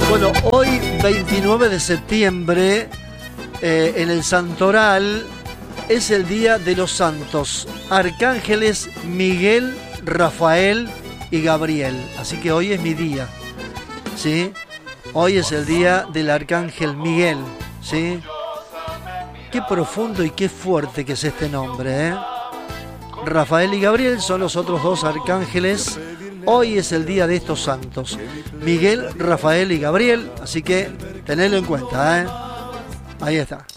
Bueno, hoy 29 de septiembre en el Santoral es el día de los santos arcángeles Miguel, Rafael y Gabriel. Así que hoy es mi día, ¿sí? Hoy es el día del arcángel Miguel, ¿sí? Qué profundo y qué fuerte que es este nombre, ¿eh? Rafael y Gabriel son los otros dos arcángeles. Hoy es el día de estos santos, Miguel, Rafael y Gabriel, así que tenedlo en cuenta, ¿eh? Ahí está.